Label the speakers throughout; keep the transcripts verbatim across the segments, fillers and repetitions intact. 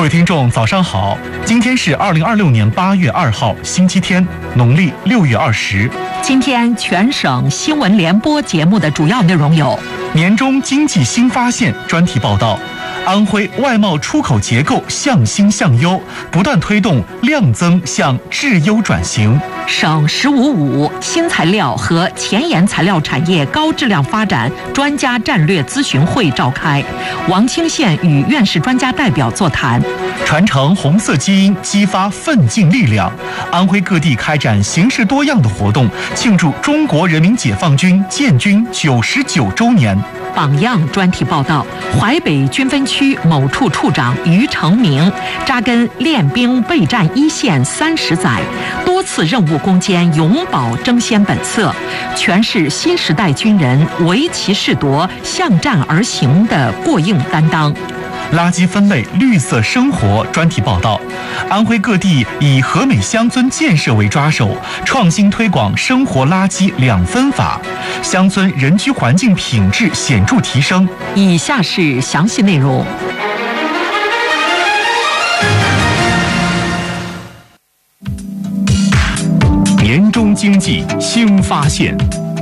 Speaker 1: 各位听众，早上好！今天是二零二六年八月二号，星期天，农历六月二十。
Speaker 2: 今天全省新闻联播节目的主要内容有：
Speaker 1: 年中经济新发现专题报道，安徽外贸出口结构向新向优，不断推动量增向质优转型。
Speaker 2: 省“十五五”新材料和前沿材料产业高质量发展专家战略咨询会召开，王清县与院士专家代表座谈。
Speaker 1: 传承红色基因，激发奋进力量。安徽各地开展形式多样的活动，庆祝中国人民解放军建军九十九周年。
Speaker 2: 榜样专题报道，淮北军分区某处处长于成明扎根练兵备战一线三十载，多次任务攻坚，永葆争先本色，诠释新时代军人唯其是夺、向战而行的过硬担当。
Speaker 1: 垃圾分类绿色生活专题报道，安徽各地以和美乡村建设为抓手，创新推广生活垃圾两分法，乡村人居环境品质显著提升。
Speaker 2: 以下是详细内容。
Speaker 3: 年中经济新发现。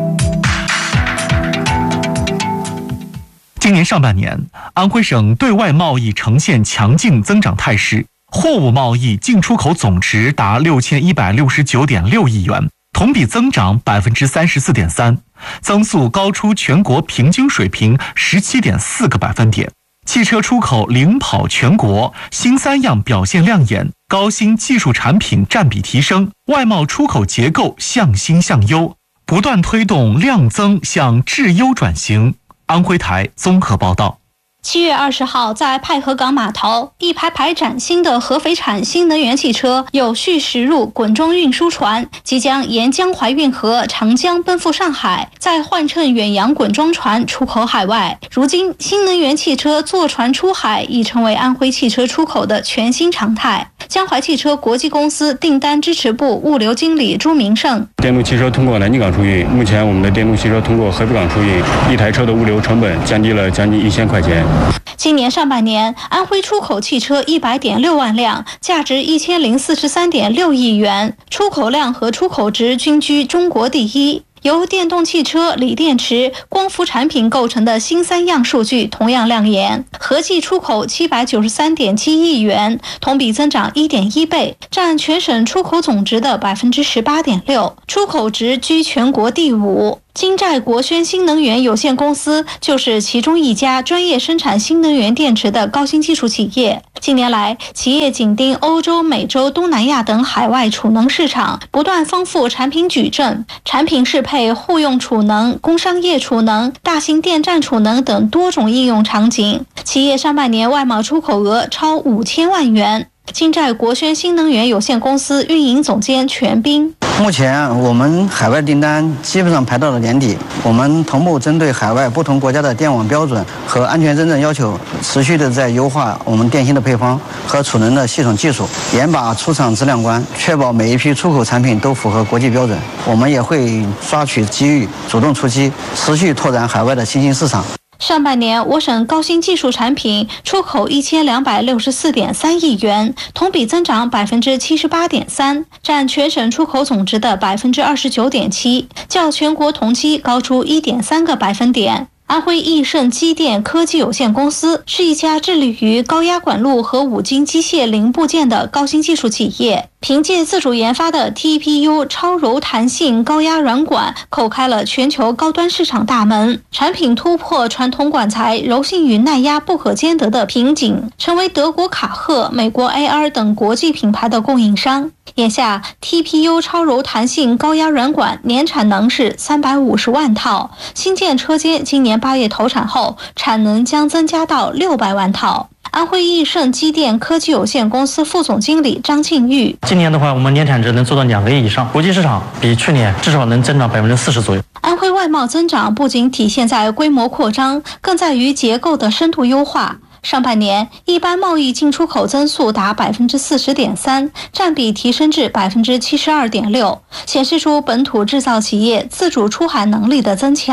Speaker 1: 今年上半年，安徽省对外贸易呈现强劲增长态势，货物贸易进出口总值达六千一百六十九点六亿元，同比增长百分之三十四点三，增速高出全国平均水平十七点四个百分点。汽车出口领跑全国，新三样表现亮眼，高新技术产品占比提升，外贸出口结构向新向优，不断推动量增向质优转型。安徽台综合报道。
Speaker 4: 七月二十号，在派河港码头，一排排崭新的合肥产新能源汽车有序驶入滚装运输船，即将沿江淮运河、长江奔赴上海，再换乘远洋滚装船出口海外。如今，新能源汽车坐船出海已成为安徽汽车出口的全新常态。江淮汽车国际公司订单支持部物流经理朱明胜：
Speaker 5: 电动汽车通过南京港出运，目前我们的电动汽车通过合肥港出运，一台车的物流成本降低了将近一千块钱。
Speaker 4: 今年上半年，安徽出口汽车一百点六万辆，价值一千零四十三点六亿元，出口量和出口值均居中国第一。由电动汽车、锂电池、光伏产品构成的新三样数据同样亮眼，合计出口七百九十三点七亿元，同比增长一点一倍，占全省出口总值的百分之十八点六，出口值居全国第五。金寨国轩新能源有限公司就是其中一家专业生产新能源电池的高新技术企业。近年来，企业紧盯欧洲、美洲、东南亚等海外储能市场，不断丰富产品矩阵，产品适配户用储能、工商业储能、大型电站储能等多种应用场景。企业上半年外贸出口额超五千万元。金寨国轩新能源有限公司运营总监全斌：
Speaker 6: 目前我们海外订单基本上排到了年底，我们同步针对海外不同国家的电网标准和安全认证要求，持续的在优化我们电芯的配方和储能的系统技术，严把出厂质量关，确保每一批出口产品都符合国际标准。我们也会抓取机遇，主动出击，持续拓展海外的新兴市场。
Speaker 4: 上半年，我省高新技术产品出口一千两百六十四点三亿元，同比增长百分之七十八点三，占全省出口总值的百分之二十九点七，较全国同期高出一点三个百分点。安徽易盛机电科技有限公司是一家致力于高压管路和五金机械零部件的高新技术企业，凭借自主研发的 T P U 超柔弹性高压软管，叩开了全球高端市场大门，产品突破传统管材柔性与耐压不可兼得的瓶颈，成为德国卡赫、美国 A R 等国际品牌的供应商。眼下 T P U 超柔弹性高压软管年产能是三百五十万套，新建车间今年八月投产后，产能将增加到六百万套。安徽易盛机电科技有限公司副总经理张庆玉：
Speaker 7: 今年的话，我们年产值能做到两个亿以上，国际市场比去年至少能增长百分之四十左右。
Speaker 4: 安徽外贸增长不仅体现在规模扩张，更在于结构的深度优化。上半年，一般贸易进出口增速达百分之四十点三，占比提升至百分之七十二点六，显示出本土制造企业自主出海能力的增强。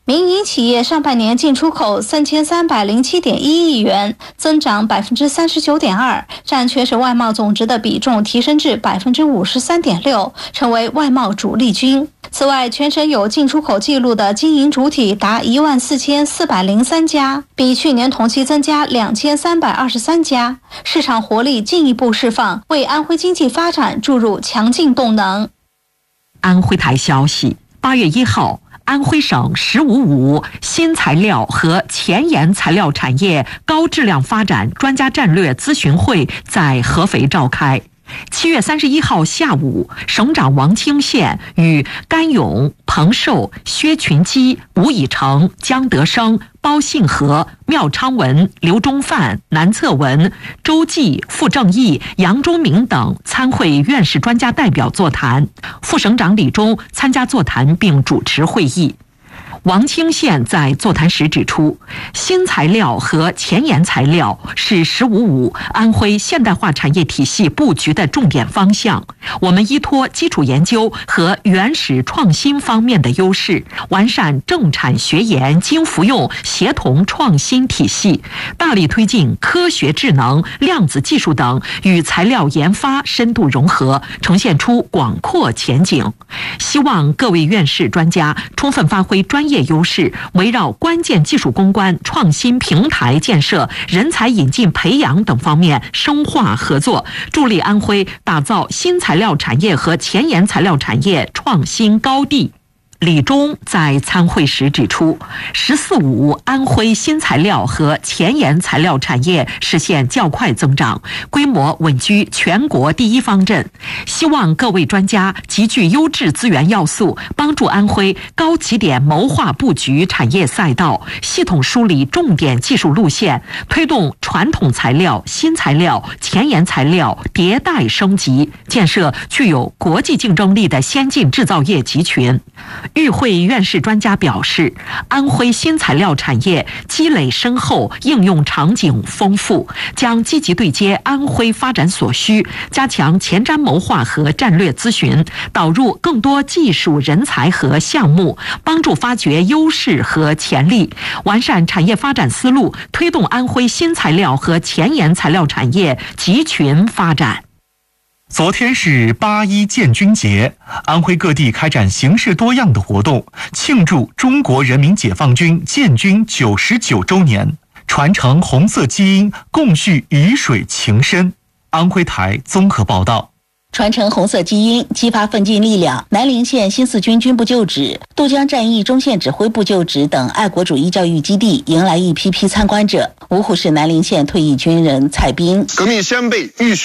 Speaker 4: 民营企业上半年进出口三千三百零七点一亿元，增长百分之三十九点二，占全省外贸总值的比重提升至百分之五十三点六，成为外贸主力军。此外，全省有进出口记录的经营主体达一万四千四百零三家，比去年同期增加两千三百二十三家，市场活力进一步释放，为安徽经济发展注入强劲动能。
Speaker 2: 安徽台消息，八月一号。安徽省“十五五”新材料和前沿材料产业高质量发展专家战略咨询会在合肥召开。七月三十一号下午，省长王清县与甘勇、彭寿、薛群基、吴以成、江德生、包信和、廖昌文、刘忠范、南策文、周继、傅正义、杨忠明等参会院士专家代表座谈，副省长李忠参加座谈并主持会议。王清县在座谈时指出，新材料和前沿材料是“十五五”安徽现代化产业体系布局的重点方向。我们依托基础研究和原始创新方面的优势，完善政产学研精服用协同创新体系，大力推进科学智能、量子技术等与材料研发深度融合，呈现出广阔前景。希望各位院士专家充分发挥专业优势，围绕关键技术攻关、创新平台建设、人才引进培养等方面深化合作，助力安徽打造新材料产业和前沿材料产业创新高地。李忠在参会时指出，“十四五”安徽新材料和前沿材料产业实现较快增长，规模稳居全国第一方阵。希望各位专家集聚优质资源要素，帮助安徽高起点谋划布局产业赛道，系统梳理重点技术路线，推动传统材料、新材料、前沿材料迭代升级，建设具有国际竞争力的先进制造业集群。与会院士专家表示，安徽新材料产业积累深厚，应用场景丰富，将积极对接安徽发展所需，加强前瞻谋划和战略咨询，导入更多技术人才和项目，帮助发掘优势和潜力，完善产业发展思路，推动安徽新材料和前沿材料产业集群发展。
Speaker 1: 昨天是八一建军节，安徽各地开展形式多样的活动，庆祝中国人民解放军建军九十九周年，传承红色基因，共续鱼水情深。安徽台综合报道。
Speaker 8: 传承红色基因，激发奋进力量。南陵县新四军军部旧址、渡江战役中线指挥部旧址等爱国主义教育基地迎来一批批参观者。芜湖市南陵县退役军人蔡斌，
Speaker 9: 革命先辈浴血